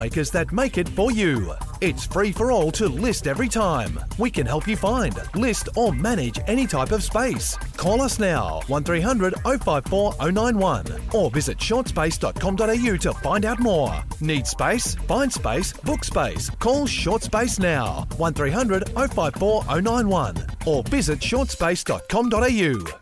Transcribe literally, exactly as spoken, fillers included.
makers that make it for you. It's free for all to list every time. We can help you find, list or manage any type of space. Call us now, one three hundred oh five four oh nine one or visit shortspace dot com dot a u to find out more. Need space? Find space, book space. Call Shortspace now, one three hundred oh five four oh nine one or visit shortspace dot com dot a u.